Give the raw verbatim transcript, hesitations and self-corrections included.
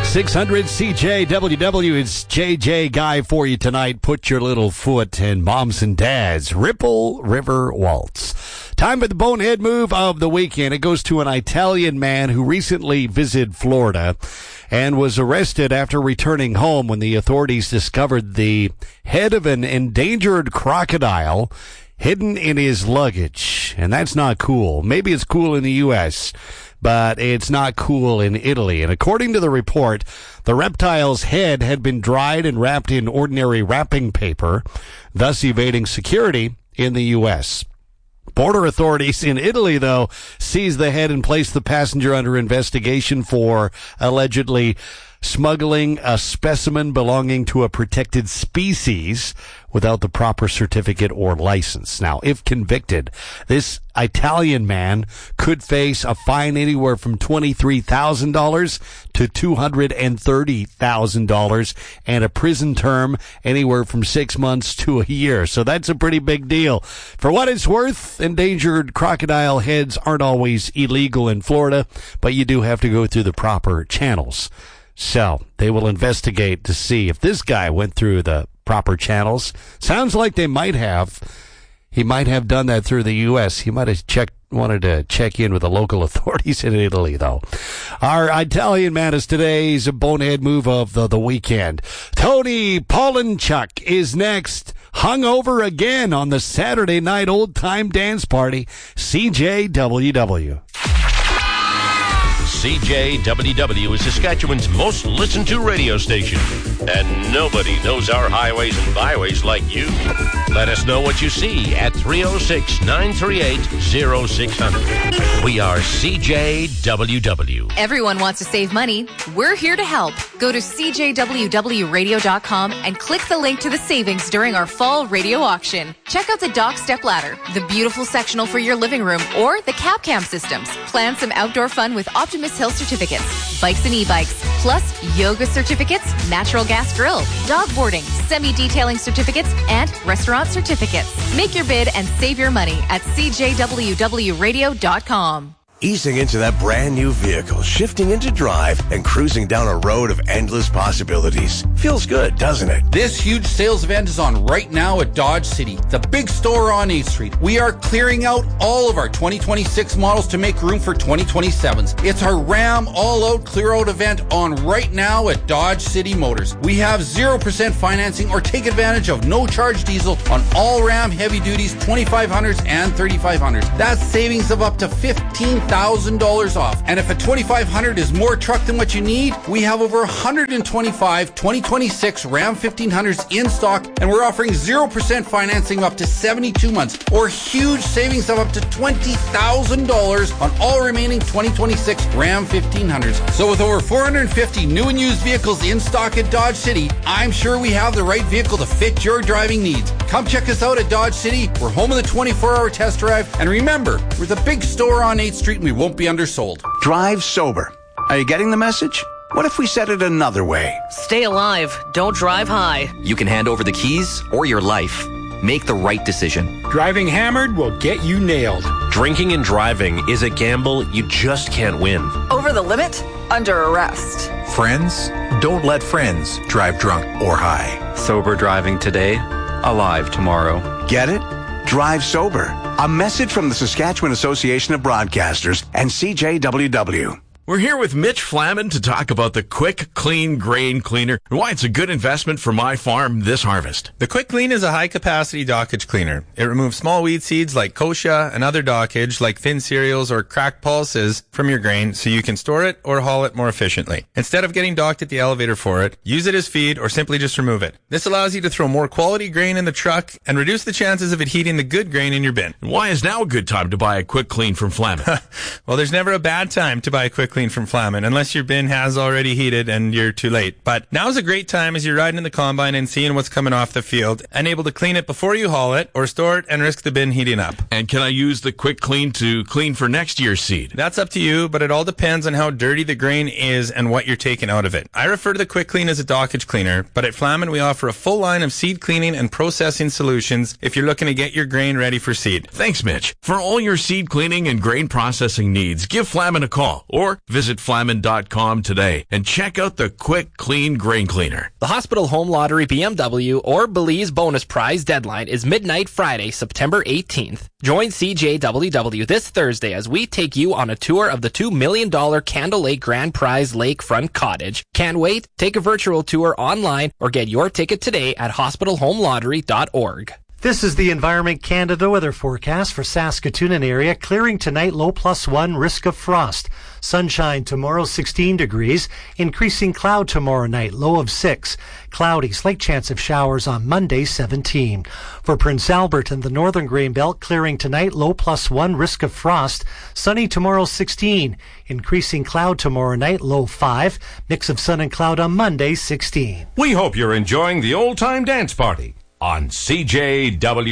six hundred C J W W. It's J J Guy for you tonight. Put your little foot in Moms and Dads Ripple River Waltz. Time for the bonehead move of the weekend. It goes to an Italian man who recently visited Florida and was arrested after returning home when the authorities discovered the head of an endangered crocodile hidden in his luggage. And that's not cool. Maybe it's cool in the U S, but it's not cool in Italy. And according to the report, the reptile's head had been dried and wrapped in ordinary wrapping paper, thus evading security in the U S. Border authorities in Italy, though, seized the head and placed the passenger under investigation for allegedly smuggling a specimen belonging to a protected species without the proper certificate or license. Now, if convicted, this Italian man could face a fine anywhere from twenty-three thousand dollars to two hundred thirty thousand dollars and a prison term anywhere from six months to a year. So that's a pretty big deal. For what it's worth, endangered crocodile heads aren't always illegal in Florida, but you do have to go through the proper channels. So they will investigate to see if this guy went through the proper channels. Sounds like they might have. He might have done that through the U S. He might have checked, wanted to check in with the local authorities in Italy, though. Our Italian man is today's bonehead move of the, the weekend. Tony Polanchuk is next. Hungover again on the Saturday night old time dance party. C J W W. C J W W is Saskatchewan's most listened to radio station. And nobody knows our highways and byways like you. Let us know what you see at three oh six, nine three eight, oh six hundred. We are C J W W. Everyone wants to save money. We're here to help. Go to c j w w radio dot com and click the link to the savings during our fall radio auction. Check out the Dock Step Ladder, the beautiful sectional for your living room, or the Cap Cam systems. Plan some outdoor fun with Optimus Hill certificates, bikes and e-bikes, plus yoga certificates, natural gas grill, dog boarding, semi-detailing certificates, and restaurant certificates. Make your bid and save your money at c j w w radio dot com. Easing into that brand new vehicle, shifting into drive, and cruising down a road of endless possibilities. Feels good, doesn't it? This huge sales event is on right now at Dodge City, the big store on eighth street. We are clearing out all of our twenty twenty-six models to make room for twenty twenty-sevens. It's our Ram all-out clear-out event on right now at Dodge City Motors. We have zero percent financing or take advantage of no-charge diesel on all Ram heavy duties, twenty-five hundreds and thirty-five hundreds. That's savings of up to fifteen thousand dollars off. And if a twenty-five hundred is more truck than what you need, we have over one hundred twenty-five twenty twenty-six Ram fifteen hundreds in stock, and we're offering zero percent financing up to seventy-two months, or huge savings of up to twenty thousand dollars on all remaining twenty twenty-six Ram fifteen hundreds. So with over four hundred fifty new and used vehicles in stock at Dodge City, I'm sure we have the right vehicle to fit your driving needs. Come check us out at Dodge City. We're home of the twenty-four hour test drive, and remember, we're the big store on eighth street and we won't be undersold. Drive sober. Are you getting the message? What if we said it another way? Stay alive. Don't drive high. You can hand over the keys or your life. Make the right decision. Driving hammered will get you nailed. Drinking and driving is a gamble you just can't win. Over the limit? Under arrest. Friends? Don't let friends drive drunk or high. Sober driving today, alive tomorrow. Get it? Drive sober. A message from the Saskatchewan Association of Broadcasters and C J W W. We're here with Mitch Flaman to talk about the Quick Clean Grain Cleaner and why it's a good investment for my farm this harvest. The Quick Clean is a high-capacity dockage cleaner. It removes small weed seeds like kochia and other dockage like thin cereals or cracked pulses from your grain so you can store it or haul it more efficiently. Instead of getting docked at the elevator for it, use it as feed or simply just remove it. This allows you to throw more quality grain in the truck and reduce the chances of it heating the good grain in your bin. And why is now a good time to buy a Quick Clean from Flaman? Well, there's never a bad time to buy a Quick Clean from Flaman, unless your bin has already heated and you're too late. But now's a great time as you're riding in the combine and seeing what's coming off the field and able to clean it before you haul it or store it and risk the bin heating up. And can I use the Quick Clean to clean for next year's seed? That's up to you, but it all depends on how dirty the grain is and what you're taking out of it. I refer to the Quick Clean as a dockage cleaner, but at Flaman we offer a full line of seed cleaning and processing solutions if you're looking to get your grain ready for seed. Thanks, Mitch. For all your seed cleaning and grain processing needs, give Flaman a call or Visit Flamin dot com today and check out the Quick Clean Grain Cleaner. The Hospital Home Lottery B M W or Belize bonus prize deadline is midnight Friday, September eighteenth. Join C J W W this Thursday as we take you on a tour of the two million dollars Candle Lake Grand Prize Lakefront Cottage. Can't wait? Take a virtual tour online or get your ticket today at hospital home lottery dot org. This is the Environment Canada weather forecast for Saskatoon and area. Clearing tonight, low plus one, risk of frost. Sunshine tomorrow, sixteen degrees. Increasing cloud tomorrow night, low of six. Cloudy, slight chance of showers on Monday, seventeen. For Prince Albert and the northern Grain Belt, clearing tonight, low plus one, risk of frost. Sunny tomorrow, sixteen. Increasing cloud tomorrow night, low five. Mix of sun and cloud on Monday, sixteen. We hope you're enjoying the old-time dance party on C J W.